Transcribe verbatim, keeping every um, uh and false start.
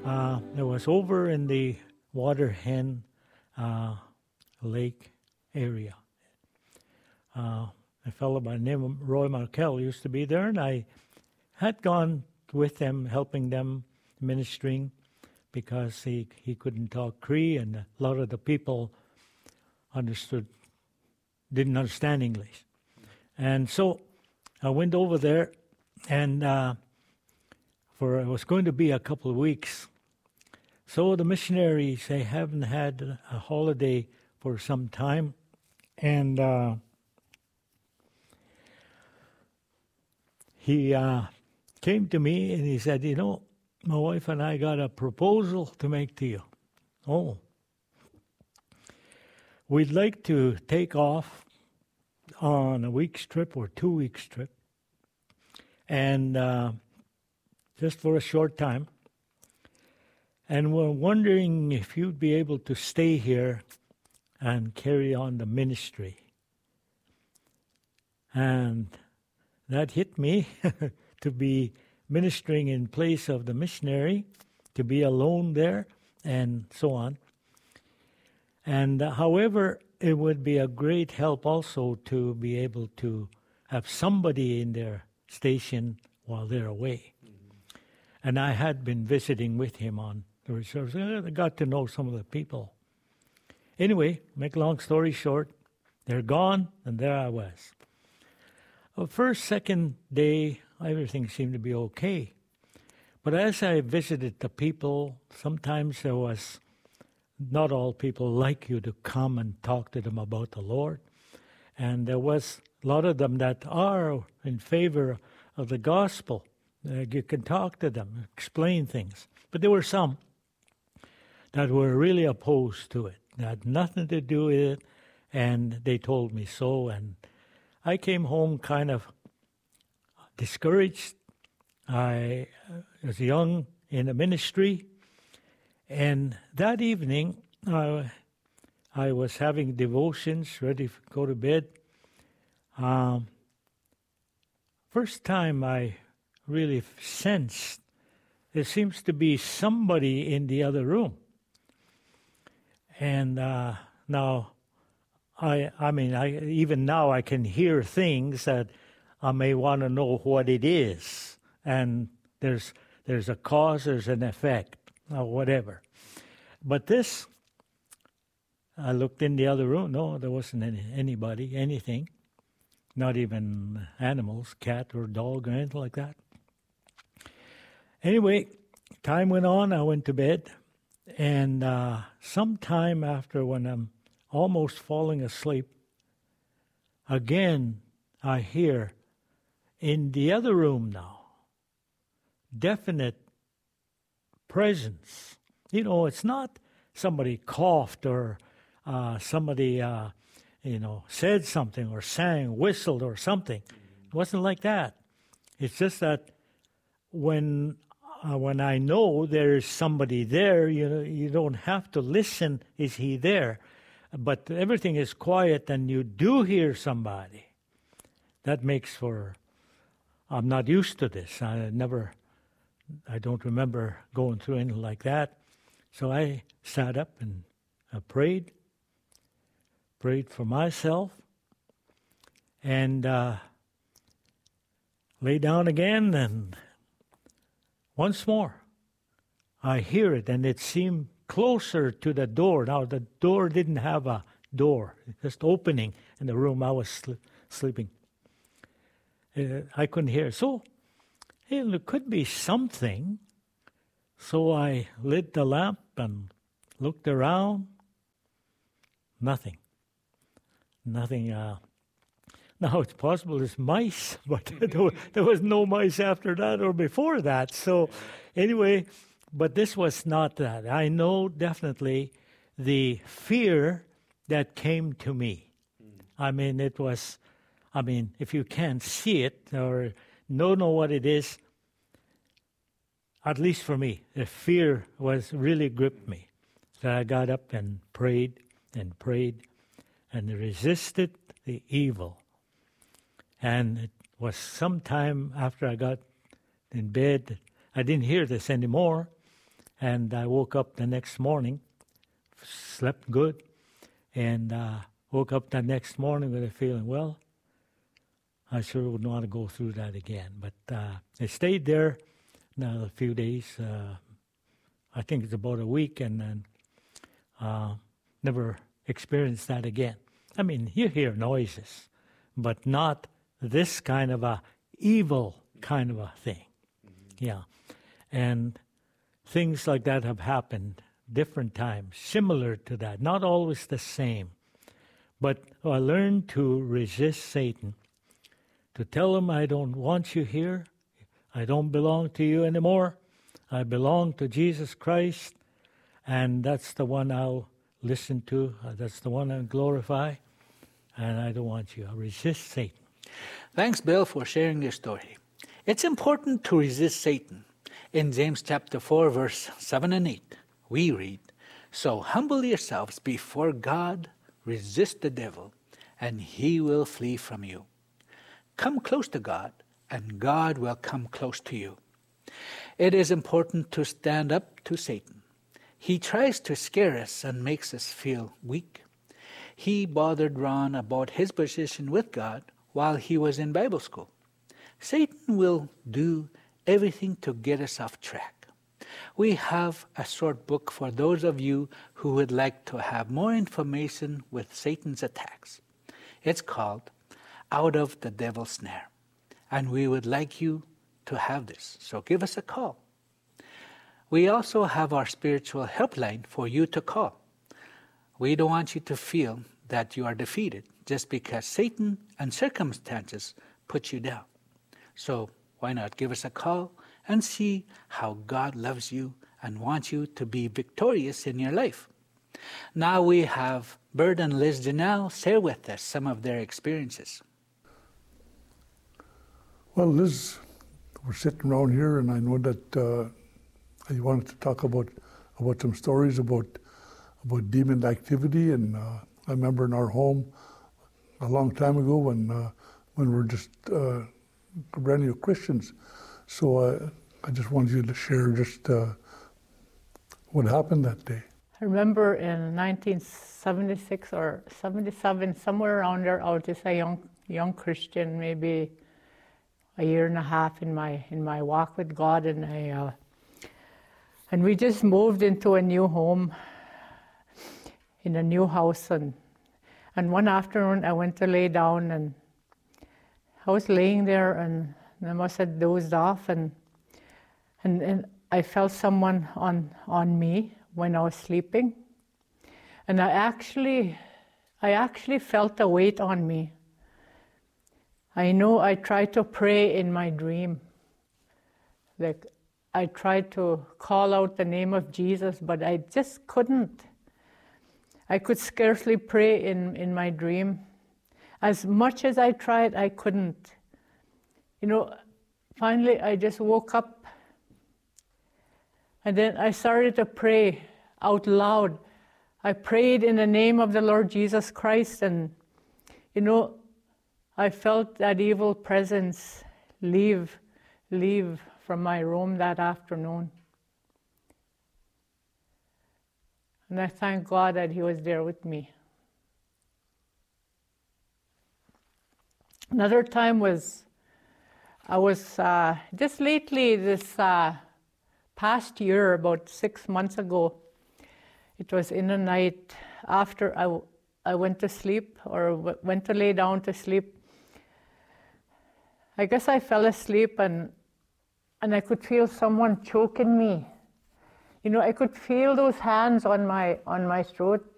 Uh, it was over in the Waterhen uh, Lake area. Uh, a fellow by the name of Roy Markel used to be there, and I had gone with them, helping them, ministering, because he, he couldn't talk Cree, and a lot of the people understood, didn't understand English. And so I went over there, and uh, for it was going to be a couple of weeks. So the missionaries, they haven't had a holiday for some time, and uh, he uh, came to me and he said, you know, my wife and I got a proposal to make to you. Oh. We'd like to take off on a week's trip or two weeks trip, and uh, just for a short time. And we're wondering if you'd be able to stay here and carry on the ministry. And that hit me to be ministering in place of the missionary, to be alone there, and so on. And uh, however, it would be a great help also to be able to have somebody in their station while they're away. Mm-hmm. And I had been visiting with him on the reserves. I got to know some of the people. Anyway, make a long story short, they're gone, and there I was. The first, second day, everything seemed to be okay. But as I visited the people, sometimes there was, not all people like you to come and talk to them about the Lord. And there was a lot of them that are in favor of the gospel. Uh, you can talk to them, explain things. But there were some that were really opposed to it. It had nothing to do with it, and they told me so. And I came home kind of discouraged. I was young in the ministry, and that evening uh, I was having devotions, ready to go to bed. Um, first time I really sensed there seems to be somebody in the other room. And uh, now, I I mean, I even now I can hear things that I may want to know what it is. And there's there's a cause, there's an effect, or whatever. But this, I looked in the other room. No, there wasn't any, anybody, anything. Not even animals, cat or dog or anything like that. Anyway, time went on. I went to bed. And uh, sometime after, when I'm almost falling asleep, again I hear in the other room now, definite presence. You know, it's not somebody coughed or uh, somebody, uh, you know, said something or sang, whistled or something. It wasn't like that. It's just that when uh, when I know there's somebody there, you know, you don't have to listen, is he there? But everything is quiet and you do hear somebody. That makes for, I'm not used to this. I never, I don't remember going through anything like that. So I sat up and I prayed, prayed for myself, and uh, lay down again, and once more I hear it, and it seemed closer to the door. Now, the door didn't have a door, just opening in the room I was sl- sleeping. Uh, I couldn't hear. So, hey, there could be something. So I lit the lamp and looked around. Nothing. Nothing. Uh, now, it's possible there's mice, but there, was, there was no mice after that or before that. So, anyway, but this was not that. I know definitely the fear that came to me. Mm. I mean, it was, I mean, if you can't see it or don't know what it is, at least for me, the fear was really gripped me. So I got up and prayed and prayed and resisted the evil. And it was some time after I got in bed, I didn't hear this anymore. And I woke up the next morning, slept good, and uh, woke up the next morning with a feeling, well, I sure wouldn't want to go through that again. But uh, I stayed there now a few days. Uh, I think it's about a week, and then uh, never experienced that again. I mean, you hear noises, but not this kind of a evil kind of a thing. Mm-hmm. Yeah. And things like that have happened different times, similar to that, not always the same. But I learned to resist Satan, to tell him, I don't want you here, I don't belong to you anymore, I belong to Jesus Christ, and that's the one I'll listen to, that's the one I'll glorify, and I don't want you. I resist Satan. Thanks, Bill, for sharing your story. It's important to resist Satan. In James chapter four, verse seven and eight, we read, "So humble yourselves before God, resist the devil, and he will flee from you. Come close to God, and God will come close to you." It is important to stand up to Satan. He tries to scare us and makes us feel weak. He bothered Ron about his position with God while he was in Bible school. Satan will do everything to get us off track. We have a short book for those of you who would like to have more information with Satan's attacks. It's called Out of the Devil's Snare, and we would like you to have this, so give us a call. We also have our spiritual helpline for you to call. We don't want you to feel that you are defeated just because Satan and circumstances put you down. So why not give us a call and see how God loves you and wants you to be victorious in your life. Now we have Bert and Liz Janelle share with us some of their experiences. Well, Liz, we're sitting around here, and I know that uh, you wanted to talk about about some stories about about demon activity. And uh, I remember in our home a long time ago when uh, when we were just uh, brand new Christians. So uh, I just wanted you to share just uh, what happened that day. I remember in nineteen seventy-six or seventy-seven, somewhere around there, I was just a young young Christian, maybe a year and a half in my in my walk with God, and I uh, and we just moved into a new home, in a new house, and and one afternoon I went to lay down, and I was laying there, and I must have dozed off, and and and I felt someone on on me when I was sleeping, and I actually I actually felt a weight on me. I know I tried to pray in my dream. Like, I tried to call out the name of Jesus, but I just couldn't. I could scarcely pray in, in my dream. As much as I tried, I couldn't. You know, finally I just woke up, and then I started to pray out loud. I prayed in the name of the Lord Jesus Christ, and, you know, I felt that evil presence leave, leave from my room that afternoon. And I thank God that He was there with me. Another time was, I was uh, just lately, this uh, past year, about six months ago, it was in the night after I, I went to sleep, or w- went to lay down to sleep. I guess I fell asleep, and and I could feel someone choking me. You know, I could feel those hands on my on my throat,